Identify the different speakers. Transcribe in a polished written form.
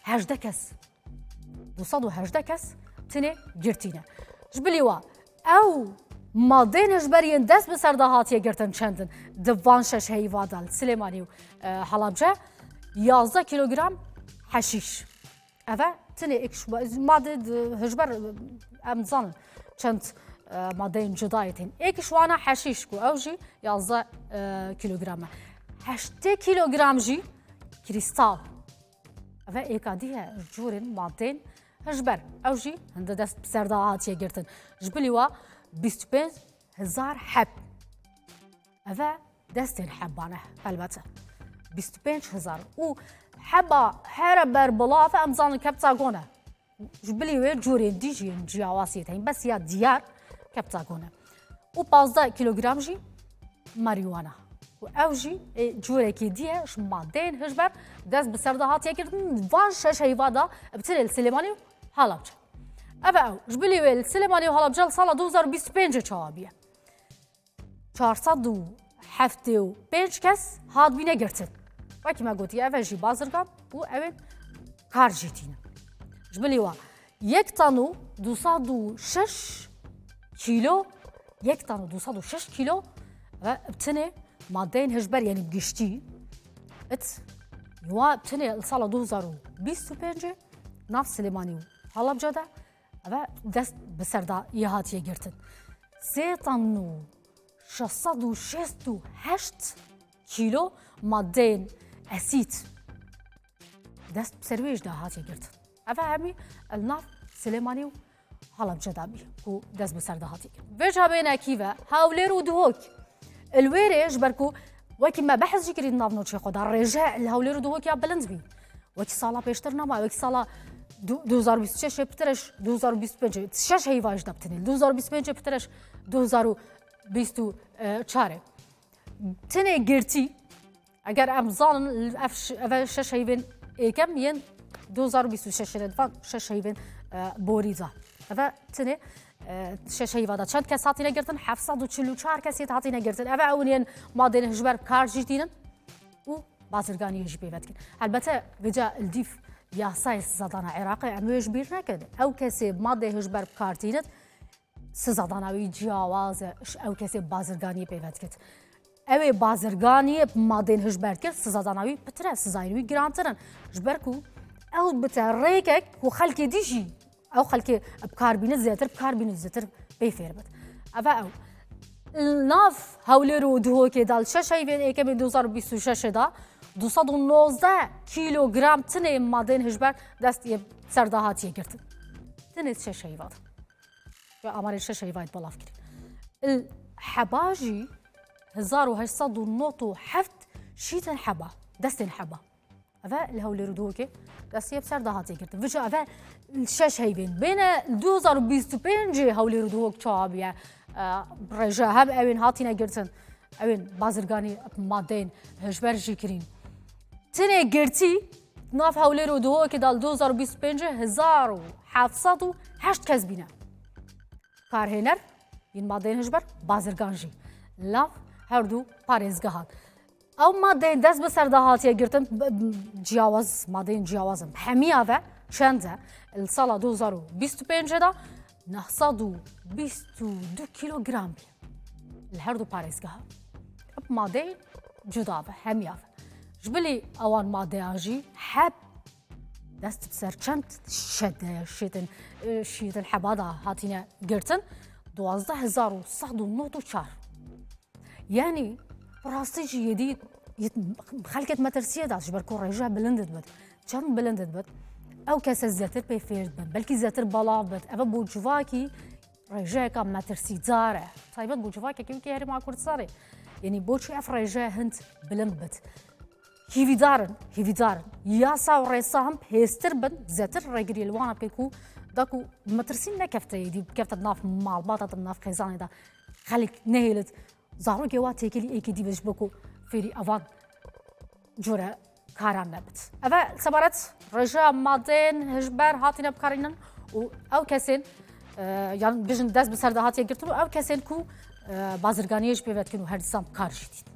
Speaker 1: 18 کەس 218 کەس تنێ گرتینە ji bilî we ew madên hejberiyên dest bi ser da hatiye girtin çendin di van şeş heyva de Silêmanî û Helebce 11 kilogram heşîş ev e tinê madê hejber em dizanin çend madeyên cudayê tên êkî ji wan e heşîş ku ew jî 11 kilogram e 8 kilogram jî krîstal ev e êkadî he ji curên madeyên hejber ew jî hinde dest bi ser da hatiye girtin ji bilî we 25,000 heb ev e destên heban e elbette 25,000 û heba here berbilav em zanin keptagon e ji bilî wê curên dî jî yên ciyawasiyê tên bes ya diyar keptagon e û 15 kilogram jî mariwana û ew jî curekî diye ji madeyên hejber dest bi ser da hatiye girtin van şeş heyva da bi tirê li Silêmanî û Helebce ev ew ji bilî wê li Silêmanî û Helebce li sala 2025 çawabiye 475 kes hatbîne girtin wekî me gotiye ev e jî bazirgan û ew ên kar jî tînin ji bilî we 1 tan û 206 kîlo 1 tan û 206 kîlo ve bi tinê madeyên hejber yenî giştî it wa bi tinê li sala 2025 nav Silêmanî û Helebce de ev dest bi ser da yê hatiye girtin 3 tan û 668 kîlo madeyên esît dest bi ser wê jî de hatiye girtin ev hemî li nav Silêmanî û Helebce de bî ku dest bi ser da hatiye girtin vê çavênekî ve hewlêr û duhok li wêrê ji ber ku wekî me behs jî kirî nav navçeyê xwe de rêje li hewlêr û duhokiya bilind bî wekî sala pêştir nema wekî sala 2026 pitireş 2025 şeş heyva jî de bitinê 2025 pitireş 2024 tinê girtî eger em zanin ev şeş heyvên êkem yên 2026 van şeş heyvên borî da ev tinê şeş heyva da çend kes hatîne girtin 744 kesê hatîne girtin ev ew yên madeyên hejber kar jî tînin û bazirganiyê jî pêvet kirin helbete vêca li dîv yasayê sizadana Iraqê em wê ji bîr nekirin ew kesê madê hejber bikartînin sizadana wî ciyawaz e ew kesê bazirganiyê pêvet kir ew ê bazirganiyê madeyên hejber kir sizadana wî pitir e sizayên wî girantir ji ber ku ew bite rêkek ku xelkê dî jî ew xelkê bikarbînin zêtir pê fêr bit ev ew nav hewlêr û duhokê da li şeş heyvên êkemê 2026 da 219 kilogram tinê madeyên hejber dest yê ser da hatiye girtin tinê şeş heyva ve amarê şeş heyvayê belav kirin heba jî 1897 şîtên heba destên heba ev li hewlêr û duhokê dest yê ser da hatiye girtin vêca ev şeş heyvên bêne 2025 hewlêr û duhok çawabiye rêje hem ew ên hatîne girtin ew ên bazirganî madeyên hejber jî kirîn tinê girtî nav hewlêr û duhokê da li 2025 1708 kes bîne karhêner yên madeyên hejber bazirgan jî lav her du parêzgehan ew madeyên dest bi ser da hatiye girtin ciyawaz madeyên ciyawazin hemiya ve çend e li sala 2025 da 922 kilogram li her du parêzgeha madeyên cuda ve hemiya ve ji bilî ewan madeyan jî heb dest bi ser çend şîtên heba da hatîne girtin 12,194 yani rastî jî yedî xelkek me tirsiye da ji ber ku rêje bilind dibit çend bilind dibit ew kese zêtir pê fêr dibin belkî zêtir belav bit ev bû civakî rêjeyeka metirsîdar e taybet bû civakekî wekî Herêma Kurdistanê yani boçî ev rêje hind bilind bit hîvîdarin yasa û rêsa him pêstir bin zêtir rêgiriyê li wan pê ku da ku metirsîn nekefte yedî kefte nav malbata din nav xêzanê da xelek nehêlit zarokê wa têkilî êkî dî ji bo ku fêrî evan cure karan nebit ev sebaret rêjeya madeyên hejber hatîne bikarînin û ew kesên yan bijin dest bi ser da hatiye girtin û ew kesên ku bazirganiyê jî pêvet kirin û her dîsan kar jî dîtin